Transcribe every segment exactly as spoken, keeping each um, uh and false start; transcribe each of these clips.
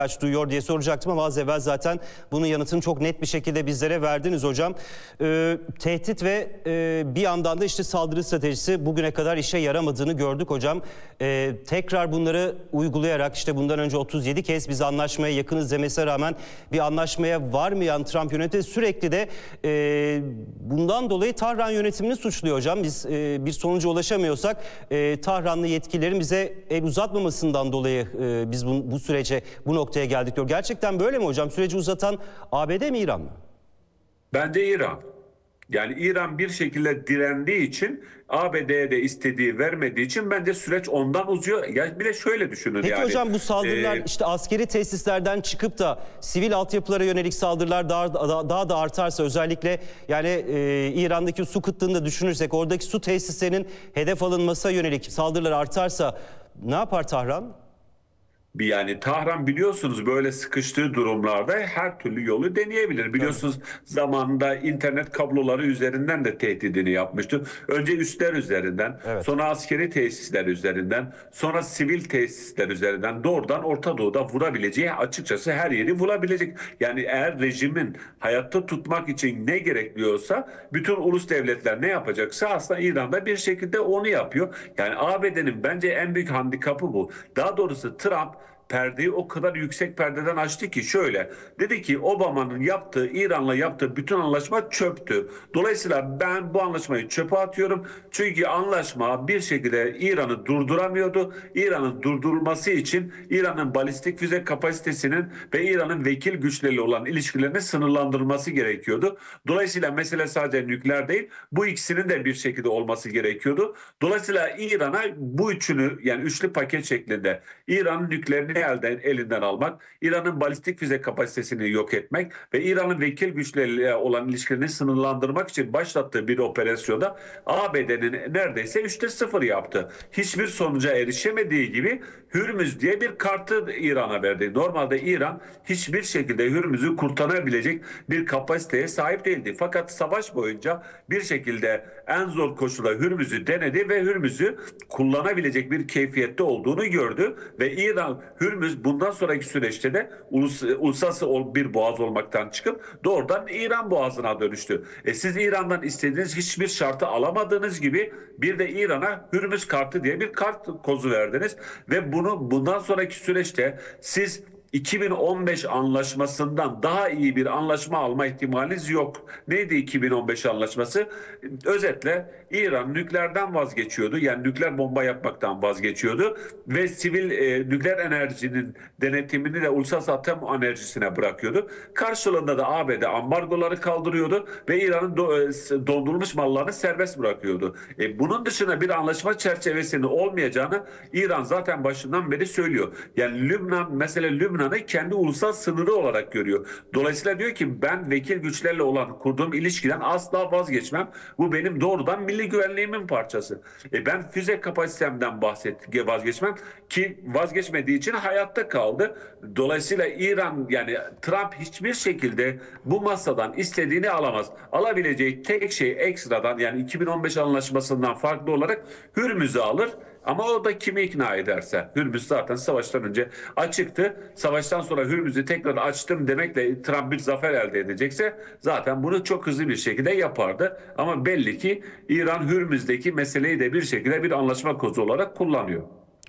ihtiyaç duyuyor diye soracaktım ama az evvel zaten bunun yanıtını çok net bir şekilde bizlere verdiniz hocam. Ee, tehdit ve e, bir yandan da işte saldırı stratejisi bugüne kadar işe yaramadığını gördük hocam. Ee, tekrar bunları uygulayarak işte bundan önce otuz yedi kez biz anlaşmaya yakınız demesine rağmen bir anlaşmaya varmayan Trump yönetimi sürekli de e, bundan dolayı Tahran yönetimini suçluyor hocam. Biz e, bir sonuca ulaşamıyorsak e, Tahranlı yetkililerin bize el uzatmamasından dolayı e, biz bu, bu sürece bu noktaya geldik diyor. Gerçekten böyle mi hocam? Süreci uzatan A B D mi, İran mı? Bence İran. Yani İran bir şekilde direndiği için A B D'ye de istediği vermediği için bence süreç ondan uzuyor. Ya bir de şöyle düşünün Peki yani. hocam bu saldırılar e, işte askeri tesislerden çıkıp da sivil altyapılara yönelik saldırılar daha, daha, daha da artarsa özellikle yani e, İran'daki su kıtlığını da düşünürsek oradaki su tesislerinin hedef alınmasına yönelik saldırılar artarsa ne yapar Tahran? Bir yani Tahran biliyorsunuz böyle sıkıştığı durumlarda her türlü yolu deneyebilir. Tabii. Biliyorsunuz zamanında internet kabloları üzerinden de tehdidini yapmıştı. Önce üsler üzerinden, Evet. sonra askeri tesisler üzerinden, sonra sivil tesisler üzerinden doğrudan Orta Doğu'da vurabileceği, açıkçası her yeri vurabilecek. Yani eğer rejimin hayatta tutmak için ne gerekiyorsa bütün ulus devletler ne yapacaksa aslında İran'da bir şekilde onu yapıyor. Yani A B D'nin bence en büyük handikapı bu. Daha doğrusu Trump perdeyi o kadar yüksek perdeden açtı ki şöyle dedi ki Obama'nın yaptığı İran'la yaptığı bütün anlaşma çöptü. Dolayısıyla ben bu anlaşmayı çöpe atıyorum. Çünkü anlaşma bir şekilde İran'ı durduramıyordu. İran'ın durdurulması için İran'ın balistik füze kapasitesinin ve İran'ın vekil güçleriyle olan ilişkilerini sınırlandırılması gerekiyordu. Dolayısıyla mesele sadece nükleer değil, bu ikisinin de bir şekilde olması gerekiyordu. Dolayısıyla İran'a bu üçünü yani üçlü paket şeklinde İran'ın nükleerini elden, elinden almak, İran'ın balistik füze kapasitesini yok etmek ve İran'ın vekil güçleriyle olan ilişkilerini sınırlandırmak için başlattığı bir operasyonda A B D'nin neredeyse üçte sıfır yaptı. Hiçbir sonuca erişemediği gibi Hürmüz diye bir kartı İran'a verdi. Normalde İran hiçbir şekilde Hürmüz'ü kurtarabilecek bir kapasiteye sahip değildi. Fakat savaş boyunca bir şekilde en zor koşulda Hürmüz'ü denedi ve Hürmüz'ü kullanabilecek bir keyfiyette olduğunu gördü ve İran Hürmüz bundan sonraki süreçte de ulus, uluslararası bir boğaz olmaktan çıkıp doğrudan İran boğazına dönüştü. E siz İran'dan istediğiniz hiçbir şartı alamadığınız gibi bir de İran'a Hürmüz kartı diye bir kart kozu verdiniz ve bunu bundan sonraki süreçte siz iki bin on beş anlaşmasından daha iyi bir anlaşma alma ihtimaliniz yok. Neydi iki bin on beş anlaşması? Özetle İran nükleerden vazgeçiyordu. Yani nükleer bomba yapmaktan vazgeçiyordu ve sivil e, nükleer enerjinin denetimini de uluslararası atom enerjisine bırakıyordu. Karşılığında da A B D ambargoları kaldırıyordu ve İran'ın do, e, dondurulmuş mallarını serbest bırakıyordu. E, bunun dışında bir anlaşma çerçevesinde olmayacağını İran zaten başından beri söylüyor. Yani Lübnan, mesela Lübnan kendi ulusal sınırı olarak görüyor. Dolayısıyla diyor ki ben vekil güçlerle olan kurduğum ilişkiden asla vazgeçmem. Bu benim doğrudan milli güvenliğimin parçası. E ben füze kapasitemden bahset, vazgeçmem ki vazgeçmediği için hayatta kaldı. Dolayısıyla İran yani Trump hiçbir şekilde bu masadan istediğini alamaz. Alabileceği tek şey ekstradan yani iki bin on beş anlaşmasından farklı olarak Hürmüz'ü alır. Ama o da kimi ikna ederse. Hürmüz zaten savaştan önce açıktı. Savaştan sonra Hürmüz'ü tekrar açtım demekle Trump bir zafer elde edecekse zaten bunu çok hızlı bir şekilde yapardı. Ama belli ki İran Hürmüz'deki meseleyi de bir şekilde bir anlaşma kozu olarak kullanıyor.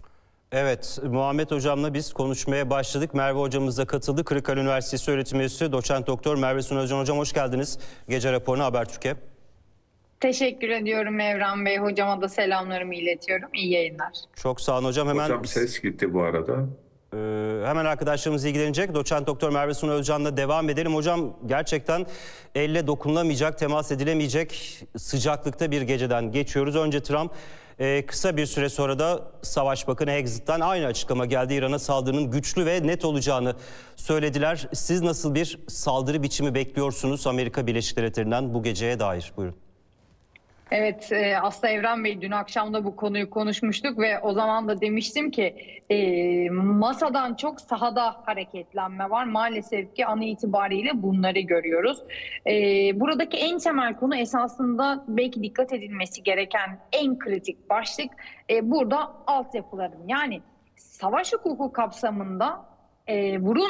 Evet, Muhammed Hocam'la biz konuşmaya başladık. Merve Hocamız da katıldı. Kırıkkale Üniversitesi öğretim üyesi Doçent Doktor Merve Sunal Özcan Hocam hoş geldiniz. Gece raporuna Habertürk'e. Teşekkür ediyorum Evren Bey. Hocama da selamlarımı iletiyorum. İyi yayınlar. Çok sağ olun hocam. Hemen Hocam ses gitti bu arada. Ee, hemen arkadaşlarımız ilgilenecek. Doçent Doktor Merve Sunal Özcan'la devam edelim. Hocam gerçekten elle dokunamayacak, temas edilemeyecek sıcaklıkta bir geceden geçiyoruz. Önce Trump e, kısa bir süre sonra da Savaş Bakanı Hegseth'ten aynı açıklama geldi. İran'a saldırının güçlü ve net olacağını söylediler. Siz nasıl bir saldırı biçimi bekliyorsunuz Amerika Birleşik Devletleri'nden bu geceye dair? Buyurun. Evet, e, aslında Evren Bey dün akşam da bu konuyu konuşmuştuk ve o zaman da demiştim ki e, masadan çok sahada hareketlenme var. Maalesef ki an itibariyle bunları görüyoruz. E, buradaki en temel konu esasında belki dikkat edilmesi gereken en kritik başlık e, burada altyapıların yani savaş hukuku kapsamında e, vurul